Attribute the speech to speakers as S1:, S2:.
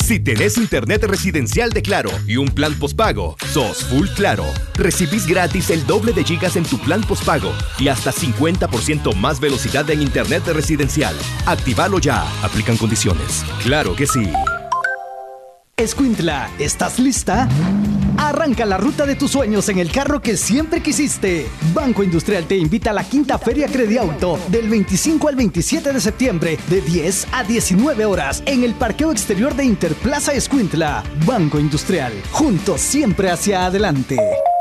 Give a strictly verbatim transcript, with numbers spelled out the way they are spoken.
S1: Si tenés internet residencial de Claro y un plan postpago, sos full Claro. Recibís gratis el doble de gigas en tu plan postpago y hasta cincuenta por ciento más velocidad en internet residencial. Actívalo ya. Aplican condiciones. Claro que sí.
S2: Escuintla, ¿estás lista? Arranca la ruta de tus sueños en el carro que siempre quisiste. Banco Industrial te invita a la quinta Feria Crediauto del veinticinco al veintisiete de septiembre de diez a diecinueve horas en el parqueo exterior de Interplaza Escuintla. Banco Industrial, juntos siempre hacia adelante.